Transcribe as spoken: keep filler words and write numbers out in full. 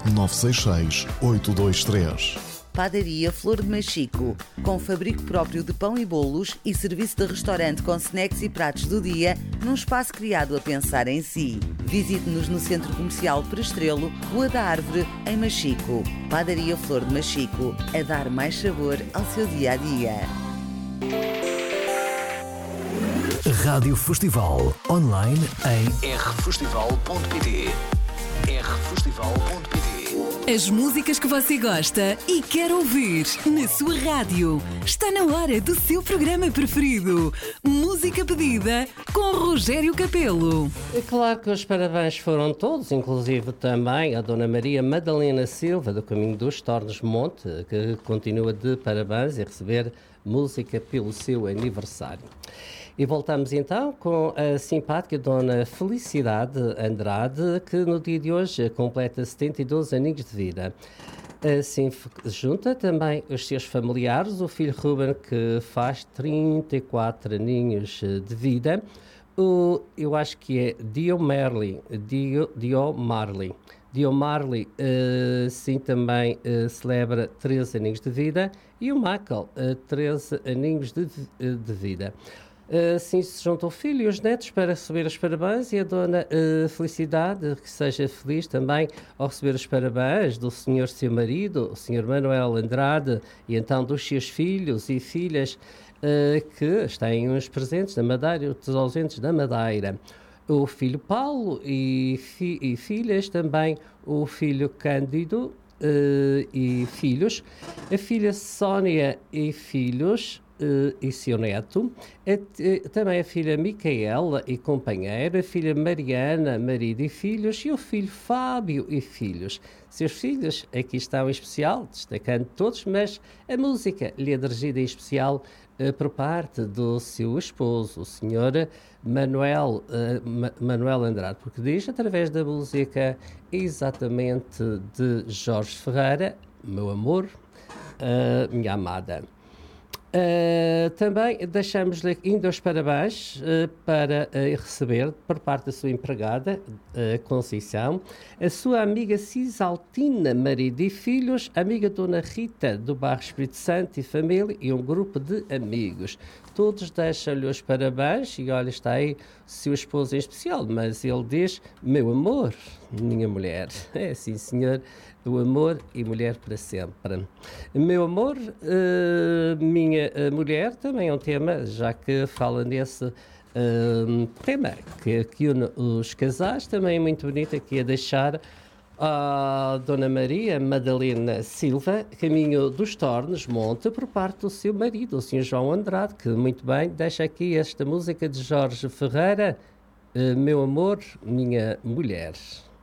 nove seis seis, oito dois três. Padaria Flor de Machico, com fabrico próprio de pão e bolos e serviço de restaurante com snacks e pratos do dia, num espaço criado a pensar em si. Visite-nos no Centro Comercial Prestrelo, Rua da Árvore, em Machico. Padaria Flor de Machico, a dar mais sabor ao seu dia-a-dia. Rádio Festival, online em r festival ponto p t. r festival ponto p t. As músicas que você gosta e quer ouvir na sua rádio. Está na hora do seu programa preferido. Música pedida com Rogério Capelo. É claro que os parabéns foram todos, inclusive também a Dona Maria Madalena Silva, do Caminho dos Tornos Monte, que continua de parabéns e receber música pelo seu aniversário. E voltamos então com a simpática Dona Felicidade Andrade, que no dia de hoje completa setenta e dois aninhos de vida. Assim junta também os seus familiares, o filho Ruben, que faz trinta e quatro aninhos de vida, o, eu acho que é Dio Marley, Dio, Dio Marley. Dio Marley, uh, sim, também uh, celebra treze aninhos de vida, e o Michael, uh, treze aninhos de, de vida. Assim se juntam o filho e os netos para receber os parabéns, e a Dona uh, Felicidade, que seja feliz também ao receber os parabéns do senhor seu marido, o senhor Manuel Andrade, e então dos seus filhos e filhas uh, que têm uns presentes na Madeira e outros ausentes da Madeira. O filho Paulo e, fi- e filhas, também o filho Cândido uh, e filhos, a filha Sónia e filhos, Uh, e seu neto, a, uh, também a filha Micaela e companheira, a filha Mariana, marido e filhos, e o filho Fábio e filhos. Seus filhos aqui estão em especial, destacando todos, mas a música lhe é dirigida em especial uh, por parte do seu esposo, o senhor Manuel, uh, Ma- Manuel Andrade, porque diz, através da música exatamente de Jorge Ferreira, meu amor, uh, minha amada. Uh, também deixamos-lhe ainda os parabéns uh, para uh, receber, por parte da sua empregada, uh, Conceição, a sua amiga Cisaltina, marido e filhos, a amiga Dona Rita, do bairro Espírito Santo e família, e um grupo de amigos. Todos deixam-lhe os parabéns, e olha, está aí o seu esposo em especial, mas ele diz, meu amor, minha mulher. É assim, senhor, do amor e mulher para sempre. Meu amor, uh, minha uh, mulher, também é um tema, já que fala nesse uh, tema que, que une os casais, também é muito bonito aqui a deixar a Dona Maria Madalena Silva, Caminho dos Tornos, Monte, por parte do seu marido, o senhor João Andrade, que muito bem deixa aqui esta música de Jorge Ferreira, uh, meu amor, minha mulher.